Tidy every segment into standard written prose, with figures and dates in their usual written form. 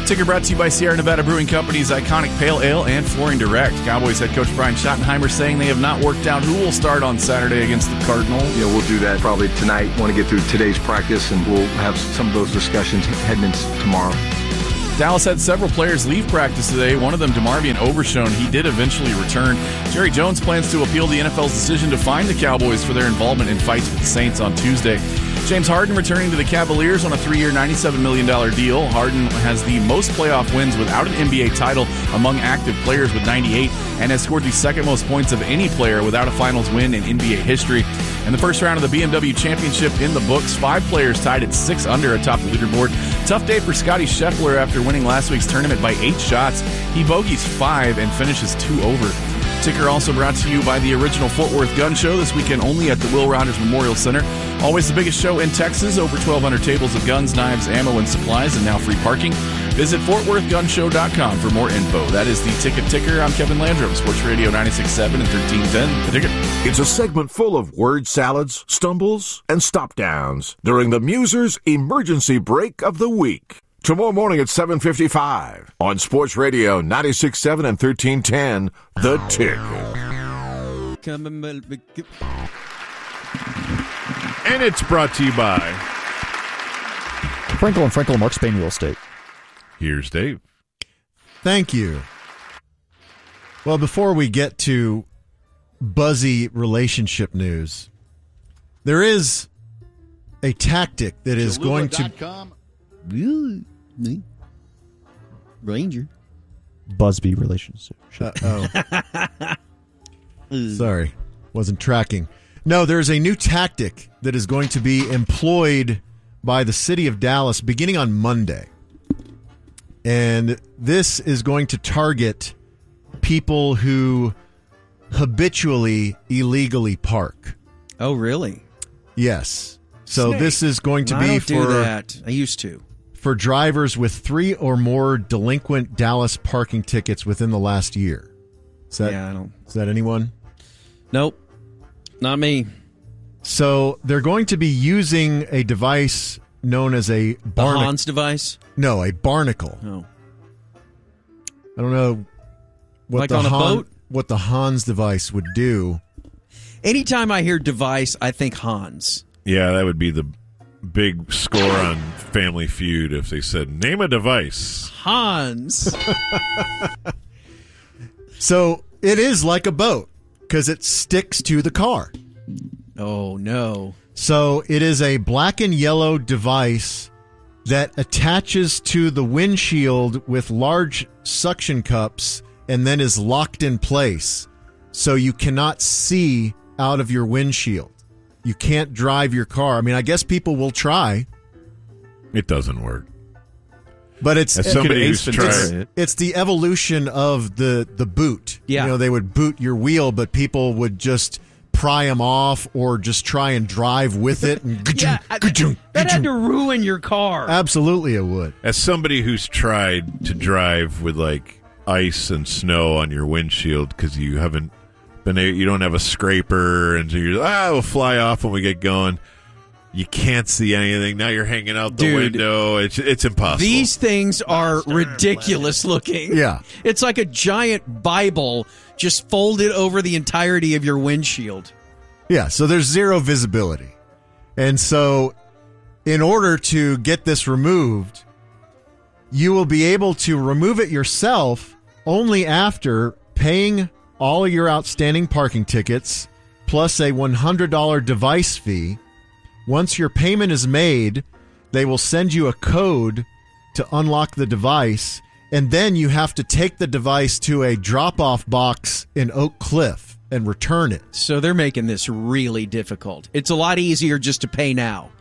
Ticker brought to you by Sierra Nevada Brewing Company's iconic Pale Ale and Flooring Direct. Cowboys head coach Brian Schottenheimer saying they have not worked out who will start on Saturday against the Cardinals. We'll do that probably tonight. Want to get through today's practice, and we'll have some of those discussions heading into tomorrow. Dallas had several players leave practice today. One of them, DeMarvion Overshown, he did eventually return. Jerry Jones plans to appeal the NFL's decision to fine the Cowboys for their involvement in fights with the Saints on Tuesday. James Harden returning to the Cavaliers on a 3-year, $97 million deal. Harden has the most playoff wins without an NBA title among active players with 98 and has scored the second most points of any player without a finals win in NBA history. In the first round of the BMW Championship in the books, 5 players tied at 6 under atop the leaderboard. Tough day for Scotty Scheffler after winning last week's tournament by 8 shots. He bogeys 5 and finishes 2 over. Ticker also brought to you by the original Fort Worth Gun Show this weekend only at the Will Rogers Memorial Center. Always the biggest show in Texas, over 1,200 tables of guns, knives, ammo, and supplies, and now free parking. Visit FortWorthGunShow.com for more info. That is the Ticker. I'm Kevin Landrum, Sports Radio 96.7 and 1310. The Ticker. It's a segment full of word salads, stumbles, and stop downs during the Musers Emergency Break of the Week. Tomorrow morning at 7:55 on Sports Radio 96.7 and 1310, The Ticker. And it's brought to you by Frankel and Frankel, Mark Spain Real Estate. Here's Dave. Thank you. Well, before we get to buzzy relationship news, there is a tactic that is going to... Ranger. Busby relationship. Sorry, wasn't tracking. No, there's a new tactic that is going to be employed by the city of Dallas beginning on Monday. And this is going to target people who habitually illegally park. Oh, really? Yes. So Snake. This is going to I be don't for do that. I used to. For drivers with 3 or more delinquent Dallas parking tickets within the last year. Is that anyone? Nope. Not me. So they're going to be using a device known as a barnacle. The Hans device? No, a barnacle. Oh. I don't know what like on a boat? What the Hans device would do. Anytime I hear device, I think Hans. Yeah, that would be the big score on Family Feud if they said, name a device. Hans. So it is like a boat because it sticks to the car. Oh, no. So it is a black and yellow device that attaches to the windshield with large suction cups and then is locked in place. So you cannot see out of your windshield. You can't drive your car. I mean, I guess people will try. It doesn't work. But it's as somebody who's tried. It's the evolution of the boot. Yeah. They would boot your wheel, but people would just pry them off or just try and drive with it. And that had to ruin your car. Absolutely, it would. As somebody who's tried to drive with like ice and snow on your windshield because you haven't you don't have a scraper, and so you're we'll fly off when we get going. You can't see anything. Now you're hanging out the window. It's impossible. These things are ridiculous looking. Yeah. It's like a giant Bible just folded over the entirety of your windshield. Yeah, so there's zero visibility. And so in order to get this removed, you will be able to remove it yourself only after paying all of your outstanding parking tickets plus a $100 device fee. Once your payment is made, they will send you a code to unlock the device, and then you have to take the device to a drop-off box in Oak Cliff and return it. So they're making this really difficult. It's a lot easier just to pay now.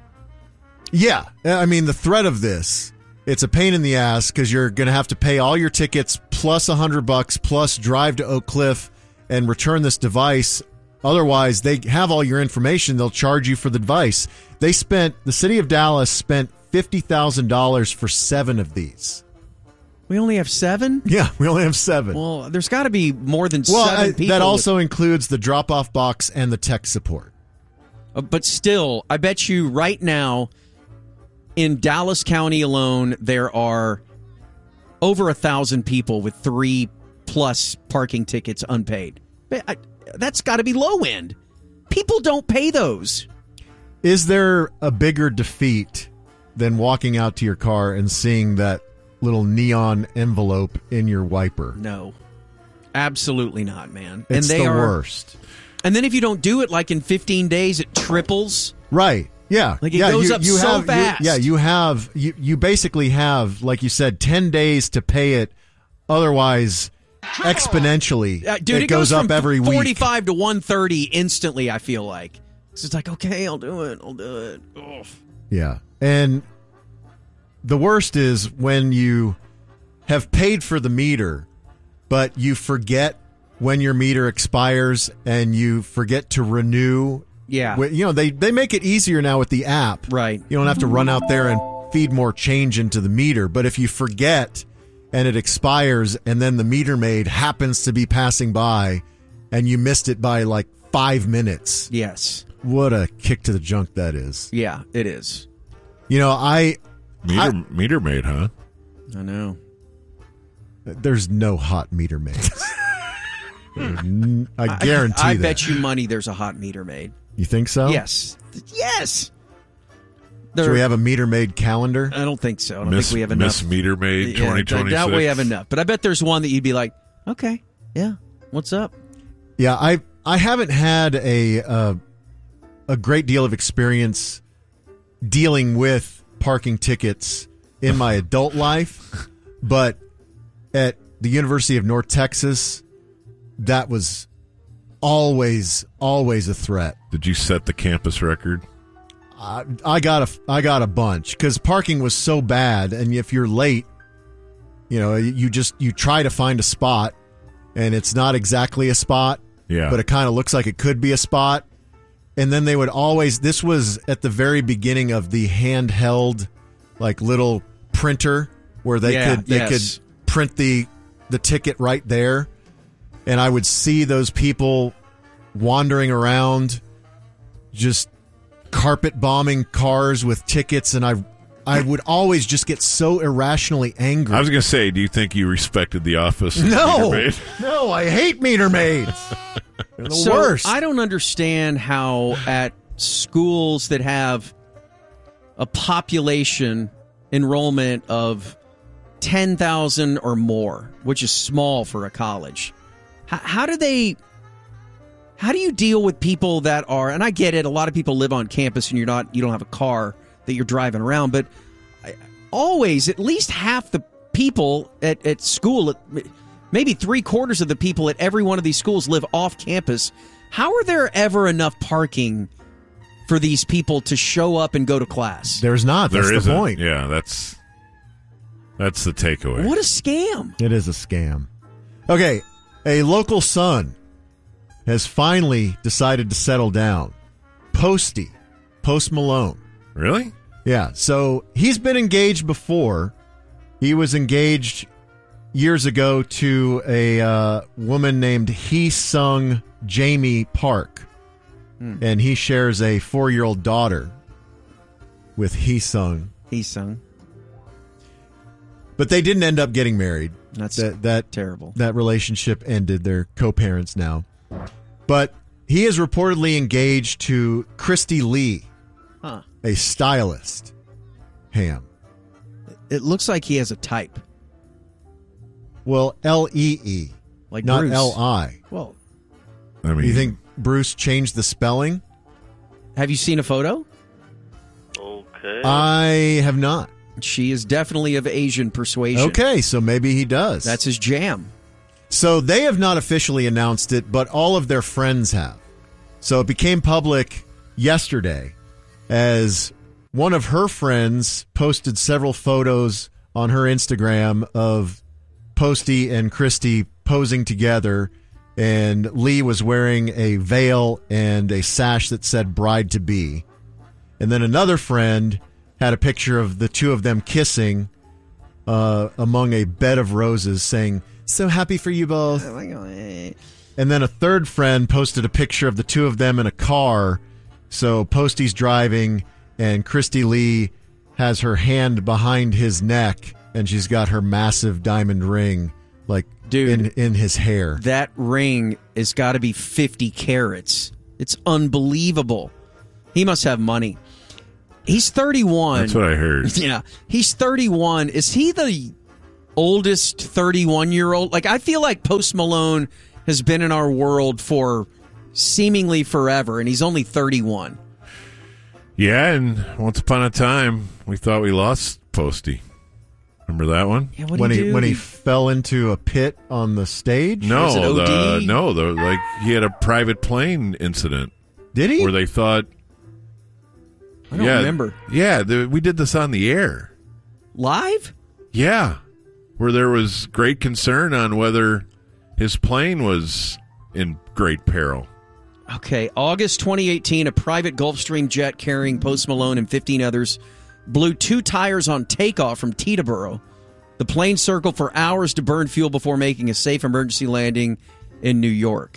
Yeah. I mean, the threat of this, it's a pain in the ass because you're going to have to pay all your tickets plus $100 plus drive to Oak Cliff and return this device. Otherwise, they have all your information. They'll charge you for the device. The city of Dallas spent $50,000 for 7 of these. We only have 7? Yeah, we only have 7. Well, there's got to be more than 7 people. That also includes the drop-off box and the tech support. But still, I bet you right now in Dallas County alone, there are over 1,000 people with 3+ parking tickets unpaid. That's got to be low end. People don't pay those. Is there a bigger defeat than walking out to your car and seeing that little neon envelope in your wiper? No. Absolutely not, man. It's the worst. And then if you don't do it, like in 15 days, it triples. Right. Yeah. Like it goes up so fast. You basically have, like you said, 10 days to pay it. Otherwise, exponentially, dude, it goes up every week. 45 to 130 instantly, I feel like. So it's like, okay, I'll do it. Ugh. Yeah. And the worst is when you have paid for the meter, but you forget when your meter expires and you forget to renew. Yeah. You know, they make it easier now with the app. Right. You don't have to run out there and feed more change into the meter. But if you forget and it expires and then the meter maid happens to be passing by and you missed it by like 5 minutes. Yes. What a kick to the junk that is. Yeah, it is. You know, Meter maid, huh? I know. There's no hot meter maids. I guarantee I that. bet you money there's a hot meter maid. You think so? Yes. Yes. Should we have a meter maid calendar? I don't think so. I don't think we have enough. Miss Meter Maid 2026. I doubt we have enough. But I bet there's one that you'd be like, okay, yeah, what's up? Yeah, I haven't had a great deal of experience dealing with parking tickets in my adult life, but at the University of North Texas, that was always a threat. Did you set the campus record? I got a bunch because parking was so bad, and if you're late, you know, you try to find a spot, and it's not exactly a spot, but it kind of looks like it could be a spot. And then they would always, this was at the very beginning of the handheld, like little printer where they could print the ticket right there. And I would see those people wandering around, just carpet bombing cars with tickets, and I would always just get so irrationally angry. I was going to say, do you think you respected the office? No, I hate meter maids. They're the worst. I don't understand how at schools that have a population enrollment of 10,000 or more, which is small for a college, how do you deal with people that are, and I get it, a lot of people live on campus and you don't have a car that you're driving around, but always at least half the people at school, maybe 3/4 of the people at every one of these schools live off campus. How are there ever enough parking for these people to show up and go to class? There's not. That's the point. Yeah, that's the takeaway. What a scam. It is a scam. Okay, a local Sun has finally decided to settle down. Post Malone. Really? Yeah, so he's been engaged before. He was engaged years ago to a woman named Hee-sung Jamie Park. And he shares a 4-year-old daughter with Hee-sung. But they didn't end up getting married. That's terrible. That relationship ended. They're co-parents now. But he is reportedly engaged to Christy Lee, a stylist. Ham. It looks like he has a type. Well, Lee, like not Bruce. Li. Well, I mean, you think Bruce changed the spelling? Have you seen a photo? Okay. I have not. She is definitely of Asian persuasion. Okay, so maybe he does. That's his jam. So they have not officially announced it, but all of their friends have. So it became public yesterday as one of her friends posted several photos on her Instagram of Posty and Christy posing together, and Lee was wearing a veil and a sash that said bride-to-be. And then another friend had a picture of the two of them kissing among a bed of roses, saying, "So happy for you both." And then a third friend posted a picture of the two of them in a car. So Posty's driving, and Christy Lee has her hand behind his neck, and she's got her massive diamond ring, like, Dude, in his hair. That ring has got to be 50 carats. It's unbelievable. He must have money. He's 31. That's what I heard. Yeah, he's 31. Is he the oldest 31-year-old? Like, I feel like Post Malone has been in our world for seemingly forever, and he's only 31. Yeah, and once upon a time, we thought we lost Posty. Remember that one? Yeah, what when did he when he fell into a pit on the stage? No, Was it OD? like he had a private plane incident Did he? where they thought. I don't remember. Yeah, we did this on the air. Live? Yeah, where there was great concern on whether his plane was in great peril. Okay, August 2018, a private Gulfstream jet carrying Post Malone and 15 others blew 2 tires on takeoff from Teterboro. The plane circled for hours to burn fuel before making a safe emergency landing in New York.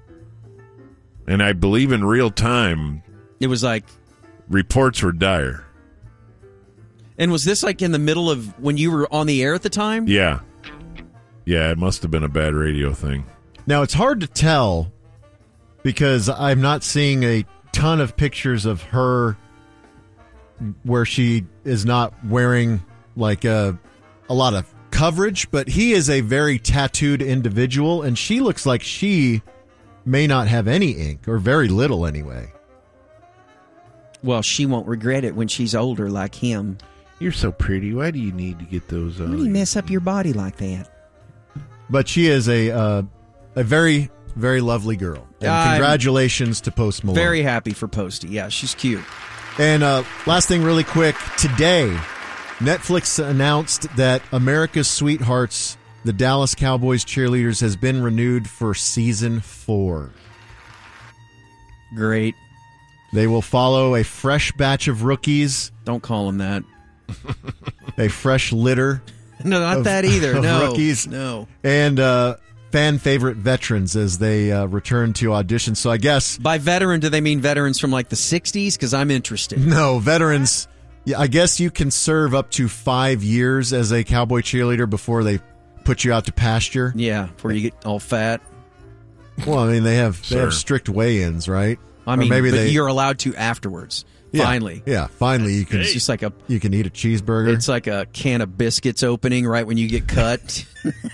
And I believe in real time, It was like, reports were dire. and was this like in the middle of when you were on the air at the time? Yeah. Yeah, it must have been a bad radio thing. Now, it's hard to tell because I'm not seeing a ton of pictures of her where she is not wearing like a lot of coverage, but he is a very tattooed individual, and she looks like she may not have any ink, or very little anyway. Well, she won't regret it when she's older like him. You're so pretty. Why do you need to get those on? Why do you mess up your body like that? But she is a very, very lovely girl. And I'm congratulations to Post Malone. Very happy for Posty. Yeah, she's cute. And last thing really quick, today, Netflix announced that America's Sweethearts, the Dallas Cowboys cheerleaders, has been renewed for season 4. Great. They will follow a fresh batch of rookies, Don't call him that. a fresh litter, No, not Of- that either. of No. rookies. No. and fan favorite veterans as they return to audition. So I guess, By veteran, do they mean veterans from like the 60s? Because I'm interested. no, veterans, yeah, I guess you can serve up to 5 years as a Cowboy cheerleader before they put you out to pasture. Yeah, before you get all fat. Well, I mean, they have Sure. strict weigh-ins, right? I Or mean, maybe but they, you're allowed to afterwards. yeah, Finally. yeah, finally you can It's just like you can eat a cheeseburger. it's like a can of biscuits opening right when you get cut.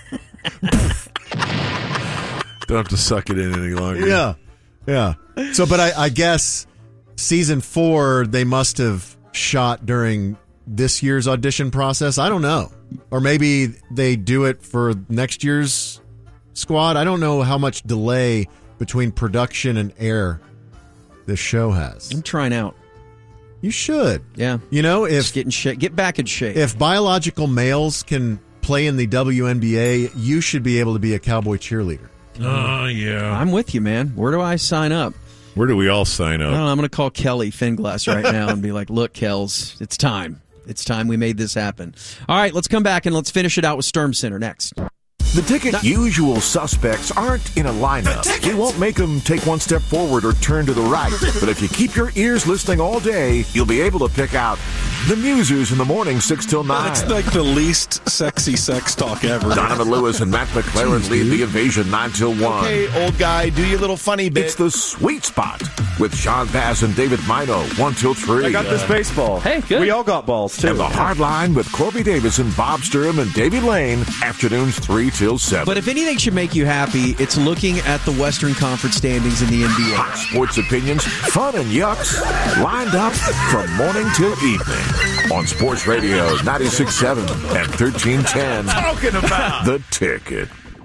Don't have to suck it in any longer. Yeah, yeah. So, but I guess season 4 they must have shot during this year's audition process. I don't know, or maybe they do it for next year's squad. I don't know how much delay between production and air this show has. I'm trying out. You should. Yeah. You know, Just get back in shape. if biological males can play in the WNBA, you should be able to be a Cowboy cheerleader. Oh, yeah. I'm with you, man. Where do I sign up? Where do we all sign I don't up? know. I'm going to call Kelly Finglass right now and be like, look, Kels, it's time. It's time we made this happen. All right, let's come back and let's finish it out with Sturm Center next. The ticket usual suspects aren't in a lineup. We won't make them take one step forward or turn to the right. But if you keep your ears listening all day, you'll be able to pick out the Musers in the morning 6 till 9. It's like the least sexy sex talk ever. Donovan Lewis and Matt McLaren lead the invasion 9 till 1. Hey, old guy, do your little funny bit. It's the sweet spot with Sean Bass and David Mino 1 till 3. I got this baseball. Hey, good. We all got balls, too. And the hard line with Corby Davis and Bob Sturm and Davey Lane, afternoons 3 till 7. But if anything should make you happy, it's looking at the Western Conference standings in the NBA. Hot sports opinions, fun and yucks, lined up from morning till evening on Sports Radio 96.7 and 1310. Talking about The Ticket.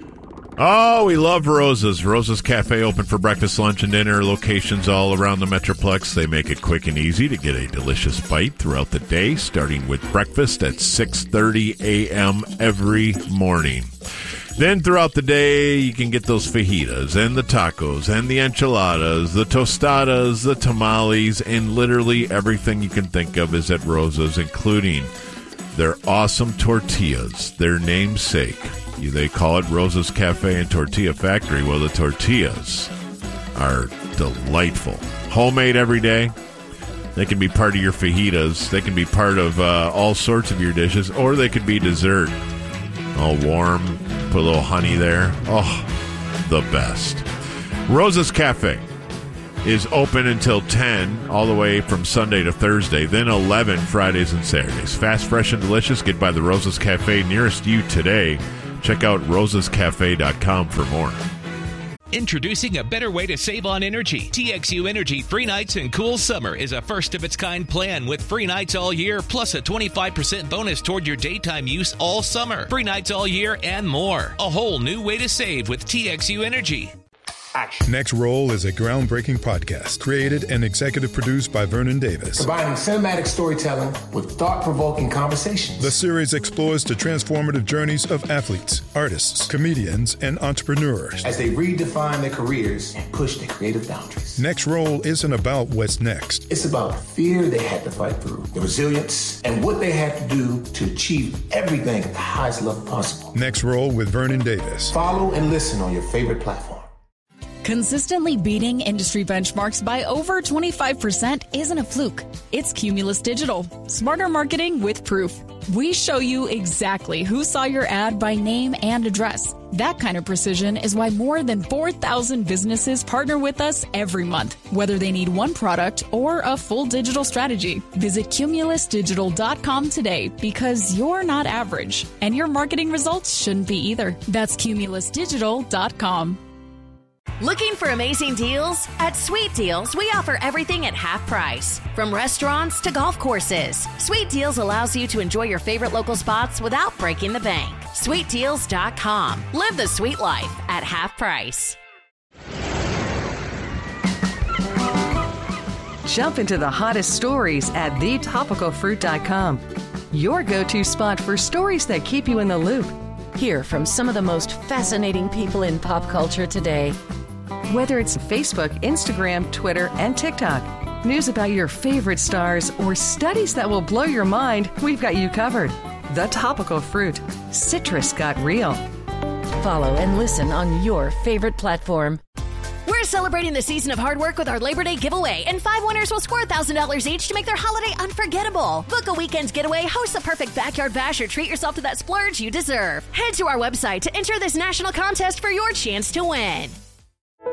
Oh, we love Rosa's. Rosa's Cafe open for breakfast, lunch, and dinner. Locations all around the Metroplex. They make it quick and easy to get a delicious bite throughout the day, starting with breakfast at 6:30 a.m. every morning. Then throughout the day, you can get those fajitas and the tacos and the enchiladas, the tostadas, the tamales, and literally everything you can think of is at Rosa's, including their awesome tortillas, their namesake. They call it Rosa's Cafe and Tortilla Factory. Well, the tortillas are delightful. Homemade every day. They can be part of your fajitas. They can be part of all sorts of your dishes, or they could be dessert. All warm, put a little honey there. Oh, the best. Rosa's Cafe is open until 10, all the way from Sunday to Thursday, then 11 Fridays and Saturdays. Fast, fresh, and delicious. Get by the Rosa's Cafe nearest you today. Check out rosascafe.com for more. Introducing a better way to save on energy. TXU Energy Free Nights and Cool Summer is a first-of-its-kind plan with free nights all year, plus a 25% bonus toward your daytime use all summer. Free nights all year and more. A whole new way to save with TXU Energy. Action. Next Roll is a groundbreaking podcast created and executive produced by Vernon Davis. Combining cinematic storytelling with thought-provoking conversations. The series explores the transformative journeys of athletes, artists, comedians, and entrepreneurs as they redefine their careers and push their creative boundaries. Next Roll isn't about what's next. It's about the fear they had to fight through, the resilience, and what they had to do to achieve everything at the highest level possible. Next Roll with Vernon Davis. Follow and listen on your favorite platform. Consistently beating industry benchmarks by over 25% isn't a fluke. It's Cumulus Digital. Smarter marketing with proof. We show you exactly who saw your ad by name and address. That kind of precision is why more than 4,000 businesses partner with us every month, whether they need one product or a full digital strategy. Visit cumulusdigital.com today because you're not average, and your marketing results shouldn't be either. That's cumulusdigital.com. Looking for amazing deals? At Sweet Deals, we offer everything at half price. From restaurants to golf courses, Sweet Deals allows you to enjoy your favorite local spots without breaking the bank. SweetDeals.com. Live the sweet life at half price. Jump into the hottest stories at thetopicalfruit.com. Your go-to spot for stories that keep you in the loop. Hear from some of the most fascinating people in pop culture today. Whether it's Facebook, Instagram, Twitter, and TikTok, news about your favorite stars, or studies that will blow your mind, we've got you covered. The Topical Fruit. Citrus got real. Follow and listen on your favorite platform. We're celebrating the season of hard work with our Labor Day giveaway, and 5 winners will score $1,000 each to make their holiday unforgettable. Book a weekend's getaway, host the perfect backyard bash, or treat yourself to that splurge you deserve. Head to our website to enter this national contest for your chance to win.